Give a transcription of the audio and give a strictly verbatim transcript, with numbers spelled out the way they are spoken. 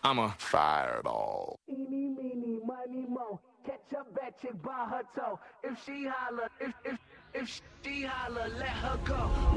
I'm a fireball. Eeny, meeny, miny, mo. Catch a bad chick by her toe. If she holler, if if if she holler, let her go.